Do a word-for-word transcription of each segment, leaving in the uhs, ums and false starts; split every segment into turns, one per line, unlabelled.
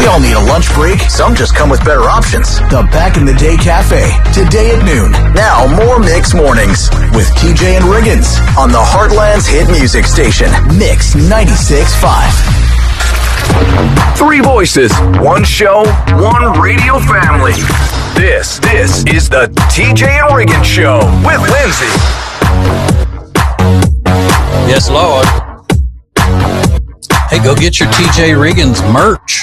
all need a lunch break. Some just come with better options. The Back in the Day Cafe, today at noon. Now, more Mix Mornings with T J and Riggins on the Heartland's hit music station, Mix ninety-six point five. Three voices, one show, one radio family. This, this is the T J and Riggins Show with Lindsay.
Yes, Lord. Hey, go get your T J Riggins merch.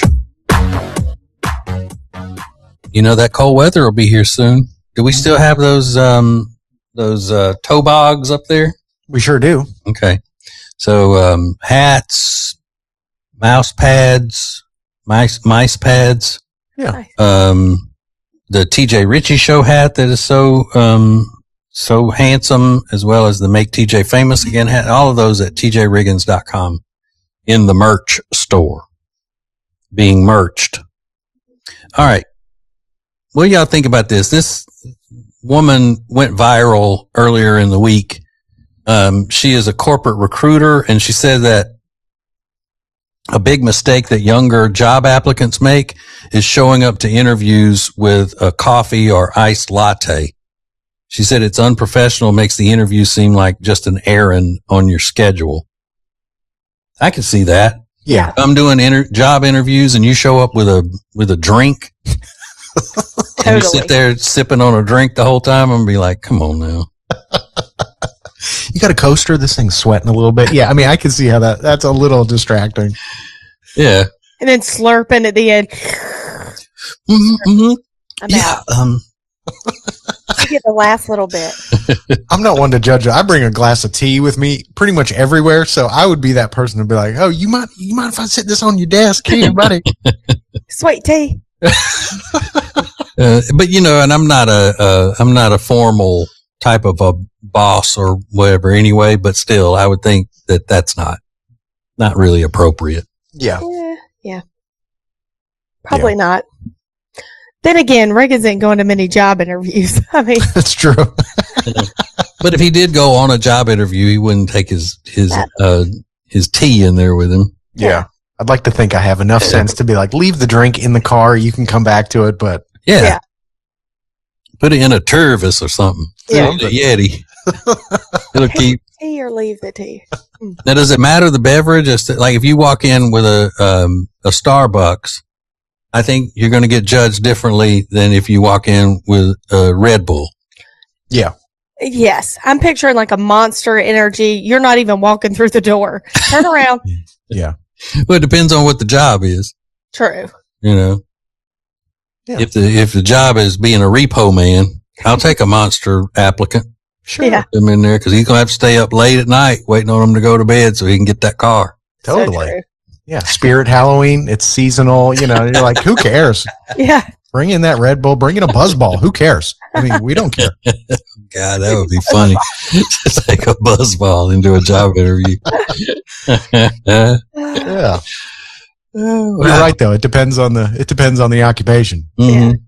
You know that cold weather will be here soon. Do we still have those um those uh, toe bogs up there?
We sure do.
Okay, so um, hats, mouse pads, mice mice pads.
Yeah.
Um, the T J Ritchie Show hat that is so um so handsome, as well as the Make T J Famous Again hat. All of those at T J Riggins dot com. In the merch store, being merched. All right. What do y'all think about this? This woman went viral earlier in the week. Um, she is a corporate recruiter, and she said that a big mistake that younger job applicants make is showing up to interviews with a coffee or iced latte. She said it's unprofessional, makes the interview seem like just an errand on your schedule. I can see that.
Yeah.
I'm doing inter- job interviews and you show up with a, with a drink.
Totally.
And you sit there sipping on a drink the whole time and be like, come on now.
You got a coaster? This thing's sweating a little bit. Yeah. I mean, I can see how that, that's a little distracting.
Yeah.
And then slurping at the end.
Mm-hmm, mm-hmm.
I'm
yeah.
out.
Um,
You get the last little bit.
I'm not one to judge. I bring a glass of tea with me pretty much everywhere. So I would be that person to be like, oh, you mind, you mind if I sit this on your desk here, buddy?
Sweet tea.
uh, but you know, and I'm not a, uh, I'm not a formal type of a boss or whatever anyway, but still I would think that that's not, not really appropriate.
Yeah.
Yeah. Yeah. Probably yeah. not. Then again, Riggins ain't going to many job interviews. I mean,
that's true.
But if he did go on a job interview, he wouldn't take his, his, uh, his tea in there with him.
Yeah. I'd like to think I have enough sense to be like, leave the drink in the car. You can come back to it, but
yeah.
yeah.
Put it in a Tervis or something.
Yeah.
A Yeti. It'll keep.
Tea or leave the tea.
Now, does it matter the beverage? It's like if you walk in with a, um, a Starbucks, I think you're going to get judged differently than if you walk in with a Red Bull.
Yeah.
Yes. I'm picturing like a Monster Energy. You're not even walking through the door. Turn around.
Yeah.
Well, it depends on what the job is.
True.
You know,
yeah.
if the, if the job is being a repo man, I'll take a Monster applicant.
Sure. Yeah.
Put him in there because he's going to have to stay up late at night waiting on him to go to bed so he can get that car.
Totally.
So
yeah. Spirit Halloween. It's seasonal. You know, you're like, who cares?
Yeah.
Bring in that Red Bull. Bring in a Buzzball. Who cares? I mean, we don't care.
God, that would be funny. Just take a Buzzball into a job interview.
Yeah. You're right, though. It depends on the, it depends on the occupation.
Mm-hmm.